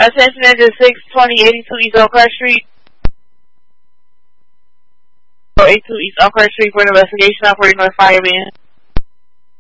Attention engine 62082 East Oakcrest Street. 82 East Oakcrest Street for an investigation operating on fireman.